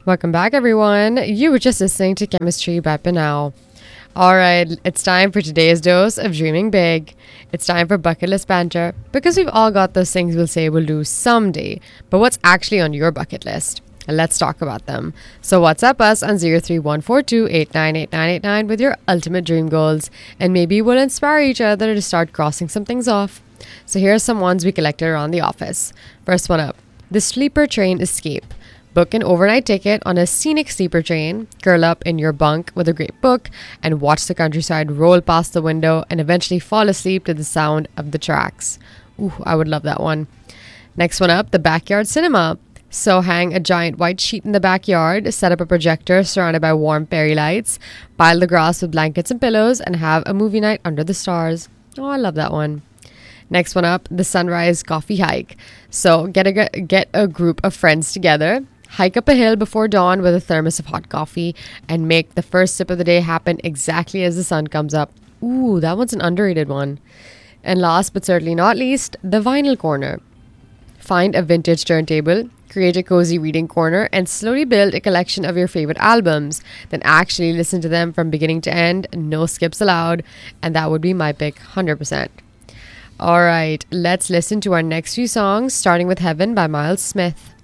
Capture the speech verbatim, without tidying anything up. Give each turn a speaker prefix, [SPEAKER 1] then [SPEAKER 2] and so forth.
[SPEAKER 1] Welcome back, everyone. You were just listening to Chemistry by Pinal. All right, it's time for today's dose of dreaming big. It's time for bucket list banter because we've all got those things we'll say we'll do someday. But what's actually on your bucket list? Let's talk about them. So WhatsApp us on zero three one four two eight nine eight nine eight nine with your ultimate dream goals, and maybe we'll inspire each other to start crossing some things off. So here are some ones we collected around the office. First one up, the sleeper train escape. Book an overnight ticket on a scenic sleeper train, curl up in your bunk with a great book, and watch the countryside roll past the window and eventually fall asleep to the sound of the tracks. Ooh, I would love that one. Next one up, the backyard cinema. So hang a giant white sheet in the backyard, set up a projector surrounded by warm fairy lights, pile the grass with blankets and pillows, and have a movie night under the stars. Oh, I love that one. Next one up, the sunrise coffee hike. So get a, get a group of friends together, hike up a hill before dawn with a thermos of hot coffee, and make the first sip of the day happen exactly as the sun comes up. Ooh, that one's an underrated one. And last but certainly not least, the vinyl corner. Find a vintage turntable, create a cozy reading corner, and slowly build a collection of your favorite albums. Then actually listen to them from beginning to end, no skips allowed. And that would be my pick, one hundred percent. All right, let's listen to our next few songs, starting with Heaven by Miles Smith.